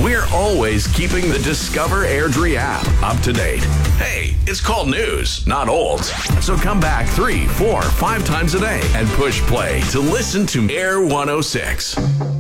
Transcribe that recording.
We're always keeping the Discover Airdrie app up to date. Hey, it's called news, not old. So come back 3, 4, 5 times a day and push play to listen to Air 106.